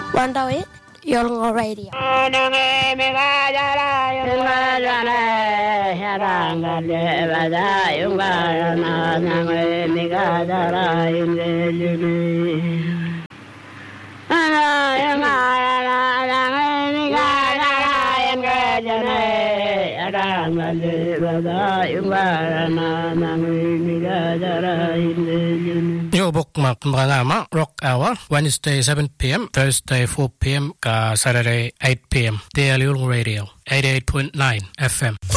108 Yolngu Radio. Yo bookmark mga Rock Hour, Wednesday 7 p.m, Thursday 4 p.m, Saturday 8 p.m. Yolngu Radio, 88.9 FM.